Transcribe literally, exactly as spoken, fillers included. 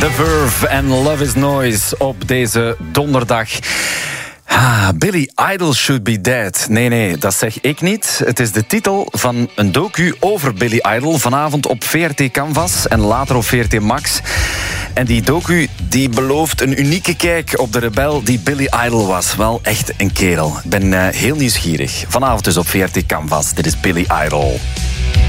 The Verve en Love is Noise op deze donderdag. Ah, Billy Idol should be dead. Nee, nee, dat zeg ik niet. Het is de titel van een docu over Billy Idol. Vanavond op V R T Canvas en later op V R T Max. En die docu die belooft een unieke kijk op de rebel die Billy Idol was. Wel echt een kerel. Ik ben uh, heel nieuwsgierig. Vanavond dus op V R T Canvas. Dit is Billy Idol.